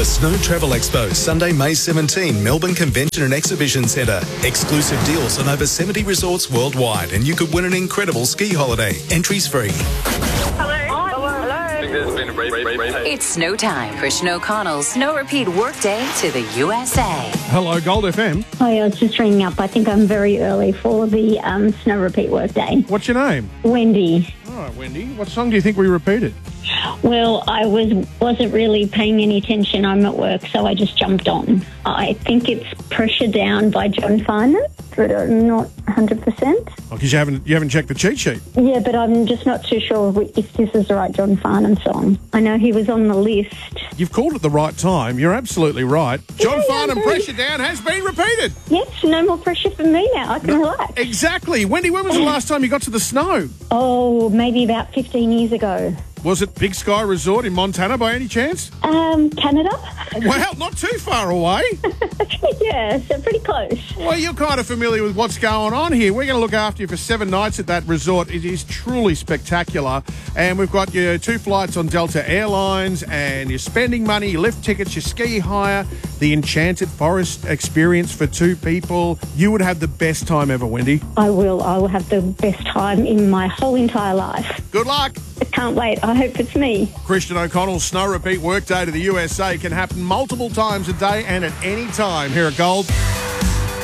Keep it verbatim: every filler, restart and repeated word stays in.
The Snow Travel Expo, Sunday, May seventeenth, Melbourne Convention and Exhibition Centre. Exclusive deals on over seventy resorts worldwide, and you could win an incredible ski holiday. Entries free. Hello. It's snow time for Sinead O'Connell's Snow Repeat Workday to the U S A. Hello, Gold F M. Hi, I was just ringing up. I think I'm very early for the um, Snow Repeat Workday. What's your name? Wendy. All right, Wendy. What song do you think we repeated? Well, I was, wasn't really paying any attention. I'm at work, so I just jumped on. I think it's Pressure Down by John Farnham, but I'm not one hundred percent. Oh, because you haven't, you haven't checked the cheat sheet. Yeah, but I'm just not too sure if this is the right John Farnham song. I know he was on the list. You've called at the right time. You're absolutely right. John Yeah, Farnham, yeah, Pressure Down has been repeated. Yes, no more pressure for me now. I can relax. Exactly. Wendy, when was the last time you got to the snow? Oh, maybe about fifteen years ago. Was it Big Sky Resort in Montana by any chance? Um, Canada? Well, not too far away. Yeah, so pretty close. Well, you're kind of familiar with what's going on here. We're going to look after you for seven nights at that resort. It is truly spectacular. And we've got your two flights on Delta Airlines, and your spending money, your lift tickets, your ski hire, the Enchanted Forest experience for two people. You would have the best time ever, Wendy. I will. I will have the best time in my whole entire life. Good luck. I can't wait. I hope it's me. Christian O'Connell's Snow Repeat Workday to the U S A can happen multiple times a day and at any time here at Gold.